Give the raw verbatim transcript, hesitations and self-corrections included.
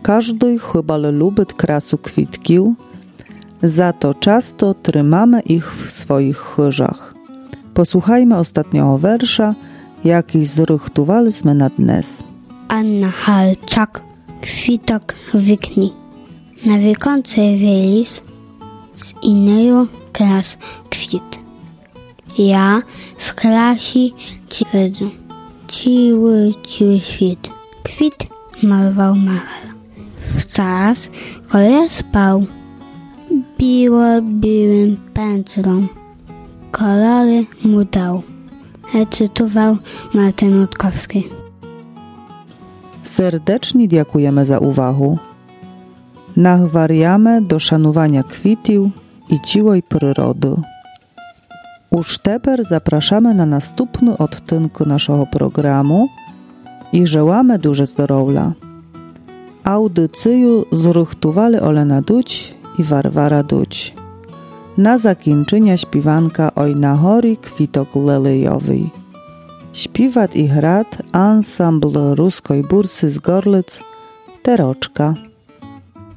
Każdy chyba lubi krasu kwitkił, za to często trzymamy ich w swoich chyżach. Posłuchajmy ostatniego wersza, jaki zrychtowaliśmy na dnes. Anna Halczak, kwitok wykni. Na wiekące wielis z innego klas kwit. Ja w klasie ciły, ciły, ciły świt. Kwit malował malarz. Wczas, gdy ja spał, biło biłym pędzlem. Kolory mu dał. Recytował Martin Rutkowski. Serdecznie dziękujemy za uwagę. Nachwariamy do szanowania kwitów i ciłej przyrody. Już teraz zapraszamy na następny odcinek naszego programu i żełamy duże zdrowia. Audycję zrychtowali Olena Duć i Warwara Duć. Na zakończenie śpiewanka Oj na hori kwitok lelejowy. Śpiewać i grać ansambl ruskiej bursy z Gorlic Teroczka.